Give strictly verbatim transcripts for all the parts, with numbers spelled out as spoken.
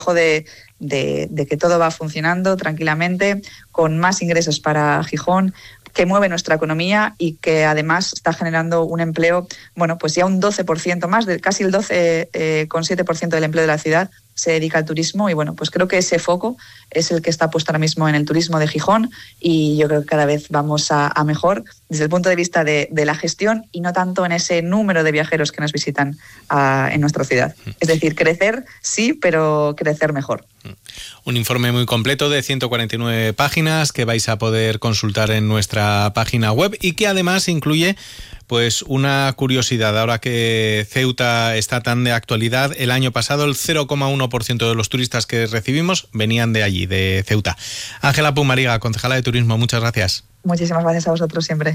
De, de, de que todo va funcionando tranquilamente, con más ingresos para Gijón, que mueve nuestra economía y que además está generando un empleo, bueno, pues ya un doce por ciento más, de casi el doce coma siete por ciento del empleo de la ciudad se dedica al turismo y bueno, pues creo que ese foco es el que está puesto ahora mismo en el turismo de Gijón y yo creo que cada vez vamos a, a mejor desde el punto de vista de, de la gestión y no tanto en ese número de viajeros que nos visitan a, en nuestra ciudad. Es decir, crecer sí, pero crecer mejor. Un informe muy completo de ciento cuarenta y nueve páginas que vais a poder consultar en nuestra página web y que además incluye pues una curiosidad. Ahora que Ceuta está tan de actualidad, el año pasado el cero coma uno por ciento de los turistas que recibimos venían de allí, de Ceuta. Ángela Pumariga, concejala de Turismo, muchas gracias. Muchísimas gracias a vosotros siempre.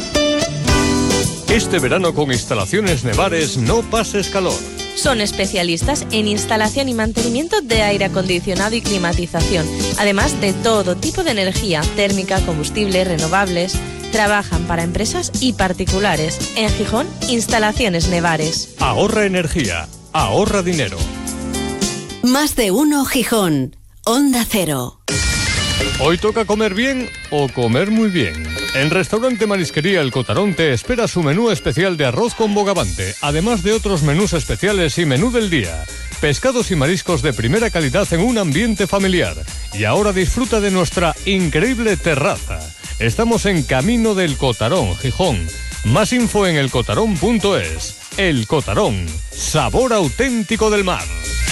Este verano con Instalaciones Nevares no pases calor. Son especialistas en instalación y mantenimiento de aire acondicionado y climatización, además de todo tipo de energía, térmica, combustible, renovables. Trabajan para empresas y particulares. En Gijón, Instalaciones Nevares. Ahorra energía, ahorra dinero. Más de uno Gijón, Onda Cero. Hoy toca comer bien o comer muy bien. En Restaurante Marisquería El Cotarón te espera su menú especial de arroz con bogavante, además de otros menús especiales y menú del día. Pescados y mariscos de primera calidad en un ambiente familiar. Y ahora disfruta de nuestra increíble terraza. Estamos en Camino del Cotarón, Gijón. Más info en elcotarón punto es. El Cotarón, sabor auténtico del mar.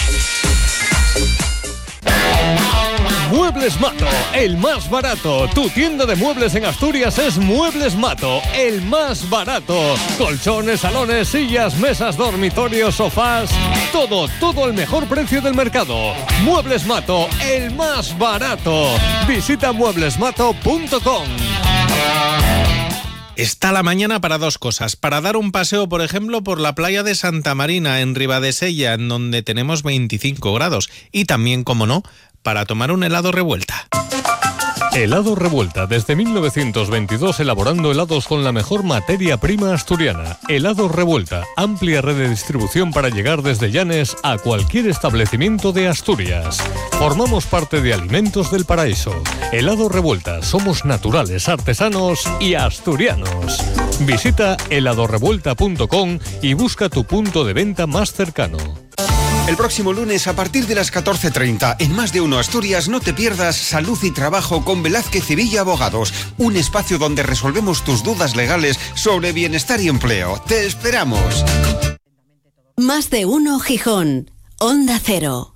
Muebles Mato, el más barato. Tu tienda de muebles en Asturias es Muebles Mato, el más barato. Colchones, salones, sillas, mesas, dormitorios, sofás. Todo, todo al mejor precio del mercado. Muebles Mato, el más barato. Visita muebles mato punto com. Está la mañana para dos cosas. Para dar un paseo, por ejemplo, por la playa de Santa Marina, en Ribadesella, en donde tenemos veinticinco grados. Y también, como no, para tomar un helado Revuelta. Helado Revuelta, desde mil novecientos veintidós elaborando helados con la mejor materia prima asturiana. Helado Revuelta, amplia red de distribución para llegar desde Llanes a cualquier establecimiento de Asturias. Formamos parte de Alimentos del Paraíso. Helado Revuelta, somos naturales, artesanos y asturianos. Visita helado revuelta punto com y busca tu punto de venta más cercano. El próximo lunes a partir de las catorce treinta en Más de Uno Asturias no te pierdas Salud y Trabajo con Velázquez y Villa Abogados, un espacio donde resolvemos tus dudas legales sobre bienestar y empleo. ¡Te esperamos! Más de Uno Gijón, Onda Cero.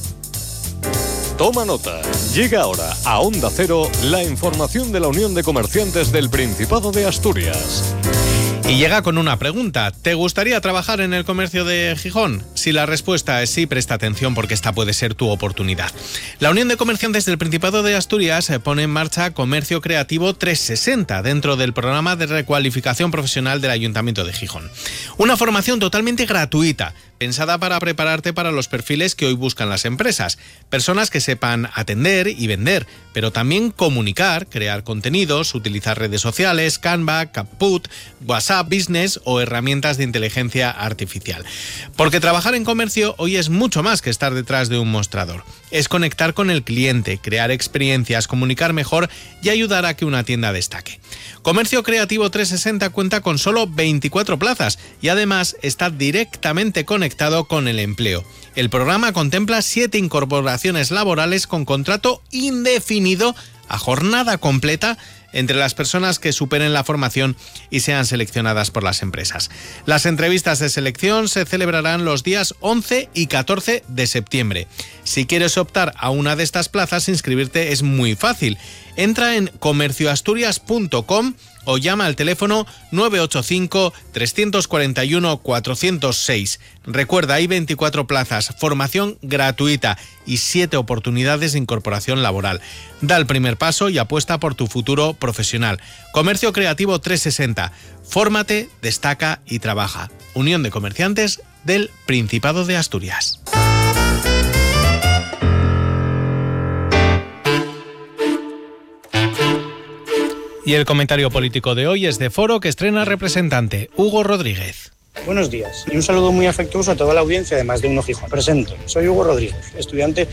Toma nota. Llega ahora a Onda Cero la información de la Unión de Comerciantes del Principado de Asturias. Y llega con una pregunta. ¿Te gustaría trabajar en el comercio de Gijón? Si la respuesta es sí, presta atención porque esta puede ser tu oportunidad. La Unión de Comerciantes del Principado de Asturias pone en marcha Comercio Creativo trescientos sesenta dentro del programa de recualificación profesional del Ayuntamiento de Gijón. Una formación totalmente gratuita, pensada para prepararte para los perfiles que hoy buscan las empresas. Personas que sepan atender y vender, pero también comunicar, crear contenidos, utilizar redes sociales, Canva, Caput, WhatsApp Business o herramientas de inteligencia artificial. Porque trabajar en comercio hoy es mucho más que estar detrás de un mostrador. Es conectar con el cliente, crear experiencias, comunicar mejor y ayudar a que una tienda destaque. Comercio Creativo trescientos sesenta cuenta con solo veinticuatro plazas y además está directamente conectado con el empleo. El programa contempla siete incorporaciones laborales con contrato indefinido a jornada completa entre las personas que superen la formación y sean seleccionadas por las empresas. Las entrevistas de selección se celebrarán los días once y catorce de septiembre. Si quieres optar a una de estas plazas, inscribirte es muy fácil. Entra en comercio asturias punto com o llama al teléfono nueve ocho cinco, tres cuatro uno, cuatro cero seis. Recuerda, hay veinticuatro plazas, formación gratuita y siete oportunidades de incorporación laboral. Da el primer paso y apuesta por tu futuro profesional. Comercio Creativo trescientos sesenta. Fórmate, destaca y trabaja. Unión de Comerciantes del Principado de Asturias. Y el comentario político de hoy es de Foro, que estrena representante, Hugo Rodríguez. Buenos días y un saludo muy afectuoso a toda la audiencia de Más de Uno Gijón. Presento, soy Hugo Rodríguez, estudiante